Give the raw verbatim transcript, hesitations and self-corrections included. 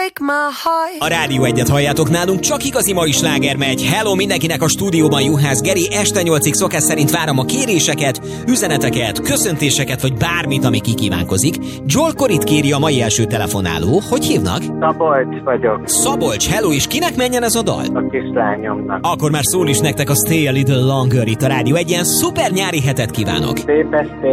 break my heart. A Rádió Egyet halljátok, nálunk csak igazi mai sláger megy. Hello mindenkinek a stúdióban, Juhász Geri. Este nyolcig szokás szerint várom a kéréseket, üzeneteket, köszöntéseket, vagy bármit, ami kikívánkozik. Joel Corrit kéri a mai első telefonáló. Hogy hívnak? Szabolcs vagyok. Szabolcs, hello, és kinek menjen ez a dal? A kislányomnak. Akkor már szól is nektek a Stay a Little Longer itt a Rádió Egyen. Szuper nyári hetet kívánok! Szép estét!